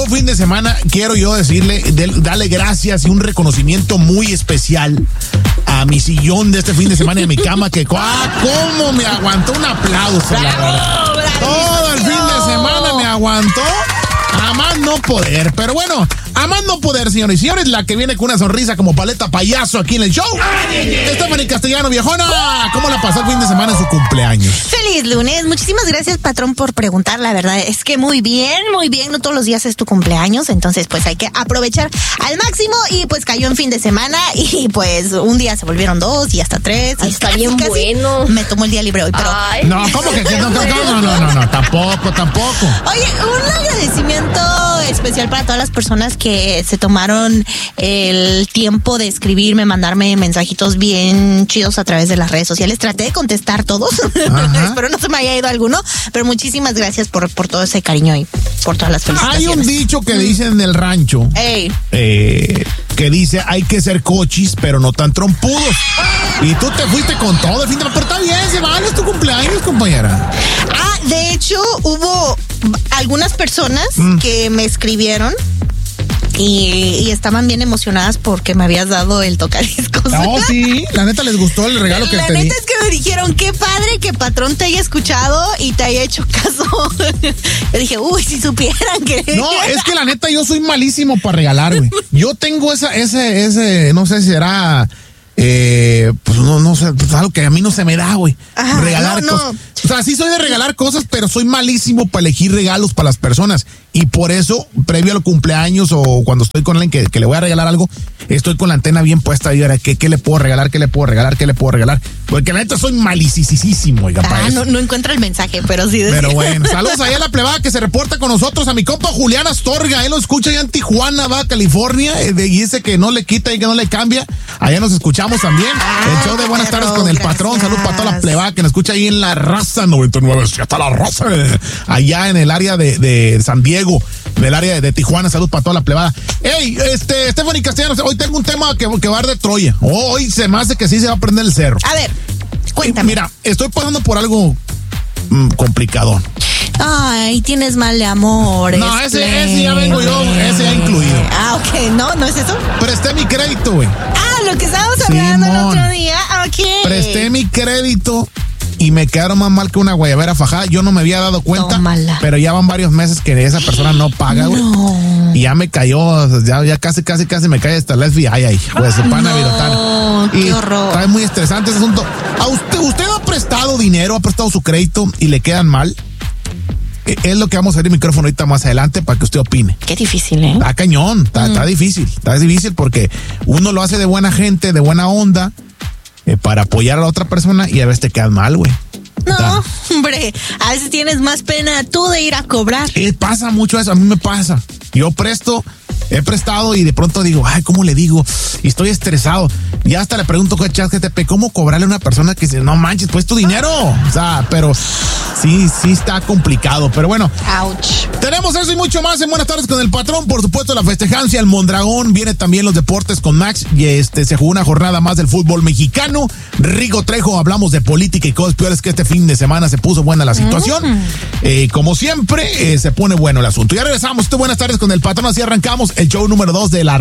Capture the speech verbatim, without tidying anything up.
pasado fin de semana, quiero yo decirle, de, darle gracias y un reconocimiento muy especial a mi sillón de este fin de semana y a mi cama, que ah, cómo me aguantó un aplauso. ¡Bravo! Todo el fin de semana me aguantó a más no poder. Pero bueno, a más no poder, señores y señores, la que viene con una sonrisa como paleta payaso aquí en el show. Stephanie Castellano, viejona, ¿cómo la pasó el fin de semana en su cumpleaños? Feliz lunes, muchísimas gracias, patrón, por preguntar. La verdad es que muy bien, muy bien, no todos los días es tu cumpleaños, entonces pues hay que aprovechar al máximo. Y pues cayó en fin de semana y pues un día se volvieron dos y hasta tres. Ay, y está casi, bien casi bueno. Me tomó el día libre hoy, pero Ay, no, ¿cómo que no, no, no, no, no, no, tampoco, tampoco. Oye, un agradecimiento especial para todas las personas que se tomaron el tiempo de escribirme, mandarme mensajitos bien chidos a través de las redes sociales. Traté de contestar todos. Espero no se me haya ido alguno, pero muchísimas gracias por, por todo ese cariño y por todas las felicitaciones. Hay un dicho que dicen en el rancho, Ey. eh, que dice, hay que ser cochis, pero no tan trompudos. Y tú te fuiste con todo el fin de semana, pero está bien, se vale, es tu cumpleaños, compañera. Ah, de hecho, hubo algunas personas mm. que me escribieron y, y estaban bien emocionadas porque me habías dado el tocadiscos. No, sí, la neta les gustó el regalo que la te di. La neta es que me dijeron, qué padre que patrón te haya escuchado y te haya hecho caso. Yo dije, uy, si supieran que... No, es que la neta yo soy malísimo para regalar, güey. Yo tengo esa, ese, ese, no sé si será... Eh, pues no, no sé, pues algo que a mí no se me da, güey. Regalar no, no. cosas. O sea, sí soy de regalar cosas, pero soy malísimo para elegir regalos para las personas. Y por eso, previo al cumpleaños o cuando estoy con alguien que, que le voy a regalar algo, estoy con la antena bien puesta y ahora, ¿qué, qué le puedo regalar? ¿Qué le puedo regalar? ¿Qué le puedo regalar? Porque la neta soy malicisísimo, oiga, ah, para no, eso. no encuentro el mensaje, pero sí. Pero bueno, saludos ahí a la plebada que se reporta con nosotros, a mi compa Julián Astorga, él lo escucha allá en Tijuana, va, California, y dice que no le quita y que no le cambia. Allá nos escuchamos también. Ah, el show de Buenas perro, Tardes con el gracias. patrón. Salud para toda la plebada que nos escucha ahí en la raza noventa y nueve. Ya está la raza. Allá en el área de, de San Diego, del área de, de Tijuana. Salud para toda la plebada. Hey, este, Stephanie Castellanos, hoy tengo un tema que, que va a dar de Troya. Hoy se me hace que sí se va a prender el cerro. A ver, cuéntame. Mira, estoy pasando por algo mmm, complicado. Ay, tienes mal de amor. No, ese, ese ya vengo yo, ese ya incluido. Ah, ok, no, no es eso. Presté mi crédito, güey. Ah, lo que estábamos hablando Simón. el otro día, ok. Presté mi crédito y me quedaron más mal que una guayabera fajada. Yo no me había dado cuenta, Tómala. pero ya van varios meses que esa persona no paga, güey. No. Y ya me cayó, ya, ya casi, casi, casi me cae hasta la F B I ahí, pues, su pana No, virotana. qué Y horror. está muy estresante ese asunto. ¿A usted, usted ha prestado dinero, ha prestado su crédito y le quedan mal? Es lo que vamos a ver el micrófono ahorita más adelante para que usted opine. Qué difícil, ¿eh? Está cañón, está, Mm. está difícil, está difícil porque uno lo hace de buena gente, de buena onda, eh, para apoyar a la otra persona y a veces te quedas mal, güey. No, Está- hombre, a veces tienes más pena tú de ir a cobrar. Eh, pasa mucho eso, a mí me pasa. Yo presto, he prestado y de pronto digo, ay, ¿cómo le digo? Y estoy estresado. Y hasta le pregunto con ChatGPT, ¿cómo cobrarle a una persona que dice, no manches, pues tu dinero? O sea, pero sí, sí está complicado. Pero bueno, Ouch. tenemos eso y mucho más en Buenas Tardes con el Patrón. Por supuesto, la festejancia, el Mondragón. Viene también los deportes con Max. Y este se jugó una jornada más del fútbol mexicano. Rigo Trejo, hablamos de política y cosas peores que este fin de semana se puso buena la situación. Mm. Eh, como siempre, eh, se pone bueno el asunto. Ya regresamos. Esto Buenas Tardes con el Patrón. Así arrancamos el show número dos de la